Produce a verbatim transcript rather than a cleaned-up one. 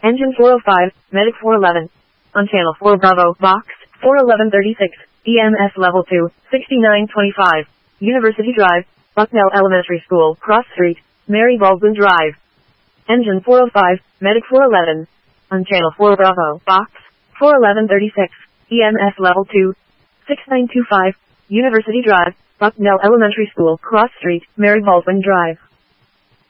Engine four oh five, Medic four eleven. On Channel four Bravo, Box, four eleven thirty-six, E M S Level two, sixty-nine twenty-five. University Drive, Bucknell Elementary School, Cross Street, Mary Baldwin Drive. Engine four oh five, Medic four eleven. On Channel four Bravo, Box, four eleven thirty-six, E M S Level two, sixty-nine twenty-five. University Drive, Bucknell Elementary School, Cross Street, Mary Baldwin Drive.